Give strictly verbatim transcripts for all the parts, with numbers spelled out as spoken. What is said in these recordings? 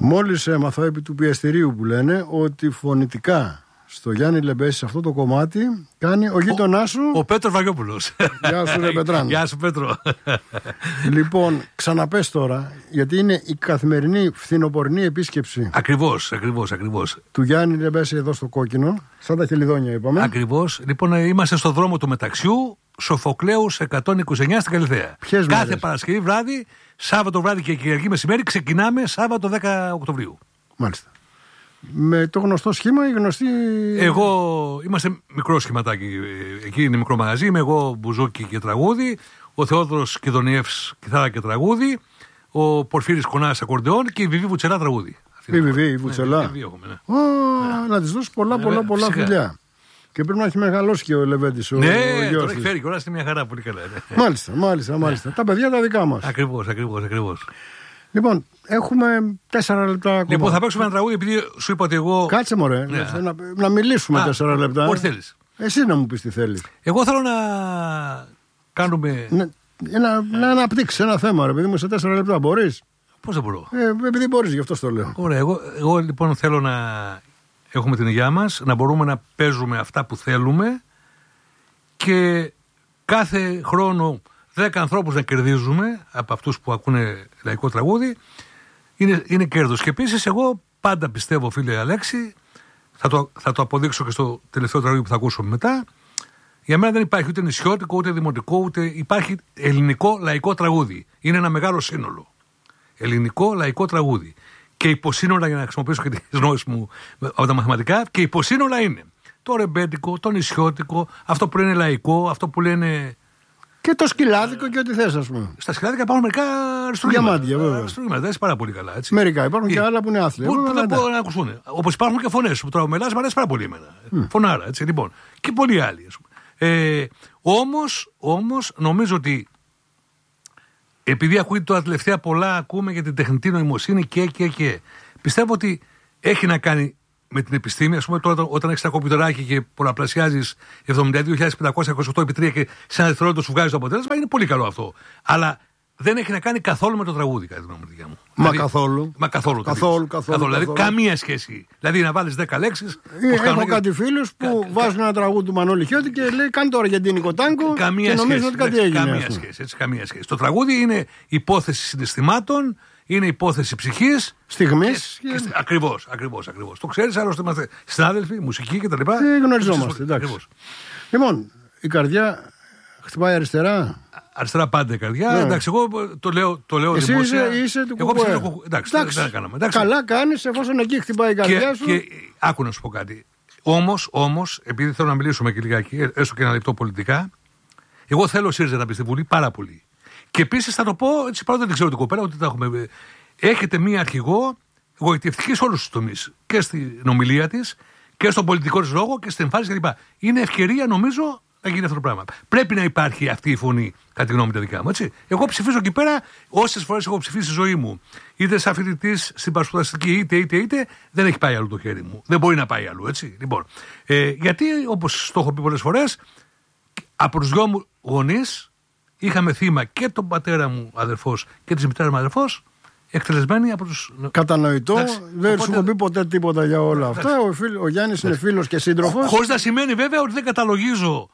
Μόλις έμαθα επί του πιεστηρίου που λένε ότι φωνητικά στο Γιάννη Λεμπέση, σε αυτό το κομμάτι, κάνει ο γείτονάς σου. Ο Πέτρος Βαγιόπουλος. Γεια σου, ρε Πετράν. Γεια σου, Πέτρο. Λοιπόν, ξαναπες τώρα, γιατί είναι η καθημερινή φθινοπορεινή επίσκεψη. Ακριβώς, ακριβώς, ακριβώς. Του Γιάννη Λεμπέση εδώ στο Κόκκινο, σαν τα Χελιδόνια είπαμε. Ακριβώς. Λοιπόν, είμαστε στο δρόμο του Μεταξιού, Σοφοκλέους εκατόν είκοσι εννιά στην Καλιθέα. Ποιες Κάθε μέρες? Παρασκευή βράδυ, Σάββατο βράδυ και Κυριακή μεσημέρι ξεκινάμε Σάββατο δέκα Οκτωβρίου. Μάλιστα. Με το γνωστό σχήμα, η γνωστή. Εγώ είμαστε μικρό σχηματάκι. Εκεί είναι μικρό μαγαζί. Είμαι εγώ μπουζούκι και τραγούδι. Ο Θεόδωρος Κιδωνιεύς κιθάρα και τραγούδι. Ο Πορφύρης Κονάς ακορντεόν και η Βιβί Βουτσελά τραγούδι. Η Βιβί, η Βουτσελά. Ναι, έχουμε, ναι. Oh, να της δώσει πολλά, πολλά, πολλά φυσικά. φιλιά. Και πρέπει να έχει μεγαλώσει και ο Λεβέντης. Ο, Ναι, ο γιος τώρα της. έχει φέρει και όλα είναι μια χαρά, πολύ καλά. Ναι. Μάλιστα, μάλιστα, μάλιστα. Τα παιδιά τα δικά μας. Ακριβώς, ακριβώς, ακριβώς. Λοιπόν, έχουμε τέσσερα λεπτά ακόμα. Λοιπόν, θα παίξουμε ένα τραγούδι επειδή σου είπα ότι εγώ. Κάτσε μωρέ, Ναι. να, να, να μιλήσουμε Α, τέσσερα λεπτά. Ό,τι θέλεις. Εσύ να μου πεις τι θέλεις. Εγώ θέλω να κάνουμε. Να, να, να αναπτύξεις ένα θέμα, ρε παιδί μου, σε τέσσερα λεπτά. Μπορείς. Πώς δεν μπορώ. Ε, επειδή μπορείς, γι' αυτό το λέω. Ωραία, εγώ, εγώ λοιπόν θέλω να έχουμε την υγειά μας, να μπορούμε να παίζουμε αυτά που θέλουμε και κάθε χρόνο δέκα ανθρώπους να κερδίζουμε από αυτούς που ακούνε λαϊκό τραγούδι είναι, είναι κέρδος. Και επίσης εγώ πάντα πιστεύω, φίλε Αλέξη, θα το, θα το αποδείξω και στο τελευταίο τραγούδι που θα ακούσουμε μετά, για μένα δεν υπάρχει ούτε νησιώτικο, ούτε δημοτικό, ούτε υπάρχει ελληνικό λαϊκό τραγούδι. Είναι ένα μεγάλο σύνολο. Ελληνικό λαϊκό τραγούδι. Και υποσύνολα, για να χρησιμοποιήσω και τις γνώσεις μου από τα μαθηματικά, και υποσύνολα είναι το ρεμπέτικο, το νησιώτικο, αυτό που λένε λαϊκό, αυτό που λένε. Και το σκυλάδικο και ό,τι θες, ας πούμε. Στα σκυλάδικα υπάρχουν μερικά αριστούργηματα. Διαμάντια, βέβαια. Αριστούργηματα, δεν είσαι πάρα πολύ καλά. Έτσι. Μερικά υπάρχουν και άλλα που είναι άθλια. Που, που Βέβαια, δεν μπορούν να ακουστούν. Όπως υπάρχουν και φωνές που τώρα ο Μελάς μου αρέσει πάρα πολύ εμένα. Mm. Φωνάρα, έτσι λοιπόν. Και πολλοί άλλοι, ας πούμε. Ε, όμως, όμως, νομίζω ότι επειδή ακούγεται τώρα τελευταία πολλά, ακούμε για την τεχνητή νοημοσύνη και, και, και. Πιστεύω ότι έχει να κάνει με την επιστήμη. Ας πούμε, τώρα όταν έχεις ένα κομπιουτεράκι και πολλαπλασιάζεις εβδομήντα δύο χιλιάδες πεντακόσια είκοσι οκτώ επί τρία και σε ένα δευτερόλεπτο σου βγάζει το αποτέλεσμα, είναι πολύ καλό αυτό. Αλλά δεν έχει να κάνει καθόλου με το τραγούδι, κατά τη γνώμη μου. Μα δηλαδή, καθόλου. Μα καθόλου. Καθόλου, καθόλου, Δηλαδή καθόλου. καμία σχέση. Δηλαδή να βάλεις δέκα λέξεις. Ε, έχω κάτι φίλους που κα, βάζουν κα, ένα τραγούδι του Μανώλη Χιώτη και λέει κάνει το αργεντίνικο τάγκο και νομίζουν ότι κάτι έγινε. Καμία σχέση, έτσι, καμία σχέση. Το τραγούδι είναι υπόθεση συναισθημάτων, είναι υπόθεση ψυχής. Στιγμής. Και... Και... Ακριβώς, ακριβώς, ακριβώς. Το ξέρεις, άλλωστε είμαστε συνάδελφοι, μουσική κτλ. Ε, γνωριζόμαστε. Εντάξει. Λοιπόν, η καρδιά χτυπάει αριστερά. Αριστερά πάντα η καρδιά. Ναι. Εντάξει, εγώ το λέω, το λέω εσύ δημόσια. Είσαι, είσαι του εγώ κουκουέ. Εγώ εντάξει, εντάξει, δεν κάναμε. Εντάξει. Καλά κάνεις εφόσον εκεί χτυπάει η καρδιά και, σου. Και άκου να σου πω κάτι. Όμως, όμως, επειδή θέλω να μιλήσουμε και λιγάκι, έστω και ένα λεπτό πολιτικά, εγώ θέλω ο ΣΥΡΙΖΑ να μπει στη Βουλή πάρα πολύ. Και επίσης θα το πω, έτσι παρότι δεν ξέρω την κοπέρα, ότι τα έχουμε. Έχετε μία αρχηγό γοητευτική σε όλους τους τομείς. Και στην ομιλία της και στον πολιτικό της λόγο και στην εμφάνιση κλπ. Είναι ευκαιρία, νομίζω, να γίνει αυτό το πράγμα. Πρέπει να υπάρχει αυτή η φωνή, κατά τη γνώμη τα δικά μου. Έτσι. Εγώ ψηφίζω εκεί πέρα όσες φορές έχω ψηφίσει στη ζωή μου. Είτε σαν φοιτητής στην παρασπουδαστική, είτε, είτε, είτε, δεν έχει πάει αλλού το χέρι μου. Δεν μπορεί να πάει αλλού, έτσι. Λοιπόν, ε, γιατί, όπως το έχω πει πολλές φορές, από τους δυο μου γονείς είχαμε θύμα και τον πατέρα μου αδερφός και τη μητέρα μου αδερφός. Εκτελεσμένοι από τους. Κατανοητό, εντάξει, δεν οπότε... σου έχω πει ποτέ τίποτα για όλα αυτά. Ο, φίλ, ο Γιάννης είναι φίλος και σύντροφος. Χωρίς να σημαίνει βέβαια ότι δεν καταλογίζω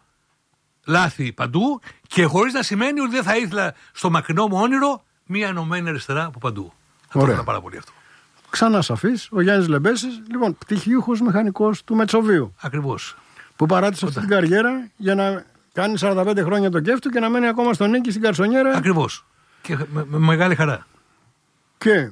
λάθη παντού και χωρίς να σημαίνει ότι δεν θα ήθελα στο μακρινό μου όνειρο μία ενωμένη αριστερά από παντού. Θα το ήθελα πάρα πολύ αυτό. Ξανά σαφής, ο Γιάννης Λεμπέσης, λοιπόν, πτυχίουχος μηχανικός του Μετσοβίου. Ακριβώς. Που παράτησε αυτή την καριέρα για να κάνει σαράντα πέντε χρόνια το κέφι του και να μένει ακόμα στον Νίκη στην Καρσονιέρα. Ακριβώς. Και με, με μεγάλη χαρά. Και ε,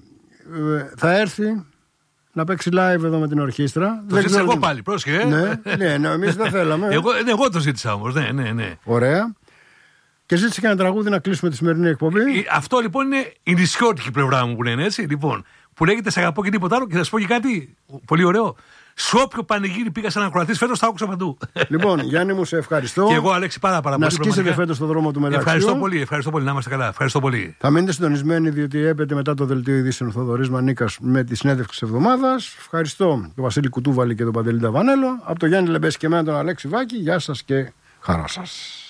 θα έρθει να παίξει live εδώ με την ορχήστρα. Το ζήτησα εγώ πάλι, πρόσχε. Ναι, ναι, ναι, εμείς δεν θέλαμε. εγώ, ναι, εγώ το ζήτησα όμως, ναι, ναι, ναι. Ωραία. Και ζήτησε και ένα τραγούδι να κλείσουμε τη σημερινή εκπομπή. Ε, αυτό λοιπόν είναι η νησιώτικη πλευρά μου που λένε έτσι. Λοιπόν, που λέγεται «Σ' αγαπώ» και τίποτα άλλο. Και θα σου πω και κάτι πολύ ωραίο. Σε όποιο πανηγύρι πήγα σαν ακροατής φέτος, τα άκουσα παντού. Λοιπόν, Γιάννη μου, σε ευχαριστώ. Και εγώ, Αλέξη, πάρα, πάρα να πολύ. Να σκίσετε φέτος στον δρόμο του Μεταξιού. Ευχαριστώ πολύ, ευχαριστώ πολύ. Να είμαστε καλά. Ευχαριστώ πολύ. Θα μείνετε συντονισμένοι, διότι έπεται μετά το δελτίο ειδήσεων ο Θοδωρής Μανίκας με τη συνέντευξη της εβδομάδας. Ευχαριστώ τον Βασίλη Κουτούβαλη και τον Παντελή Ταβανέλο. Από τον Γιάννη Λεμπέση και εμένα τον Αλέξη Βάκη. Γεια σας και χαρά σας.